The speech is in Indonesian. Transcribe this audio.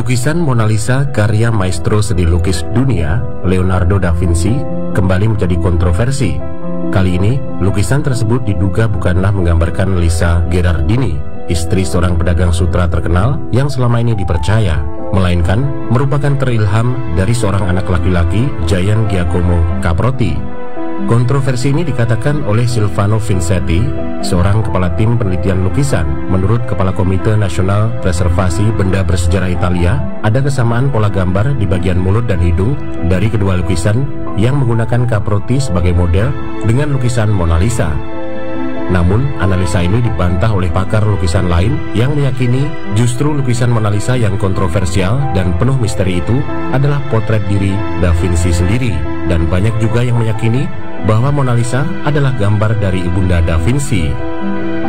Lukisan Mona Lisa karya maestro seni lukis dunia, Leonardo da Vinci, kembali menjadi kontroversi. Kali ini, lukisan tersebut diduga bukanlah menggambarkan Lisa Gherardini, istri seorang pedagang sutra terkenal yang selama ini dipercaya, melainkan merupakan terilham dari seorang anak laki-laki, Gian Giacomo Caprotti. Kontroversi ini dikatakan oleh Silvano Vincetti, seorang kepala tim penelitian lukisan. Menurut Kepala Komite Nasional Preservasi Benda Bersejarah Italia, ada kesamaan pola gambar di bagian mulut dan hidung dari kedua lukisan yang menggunakan Caprotti sebagai model dengan lukisan Mona Lisa. Namun, analisa ini dibantah oleh pakar lukisan lain yang meyakini justru lukisan Mona Lisa yang kontroversial dan penuh misteri itu adalah potret diri Da Vinci sendiri. Dan banyak juga yang meyakini bahwa Mona Lisa adalah gambar dari ibunda Da Vinci.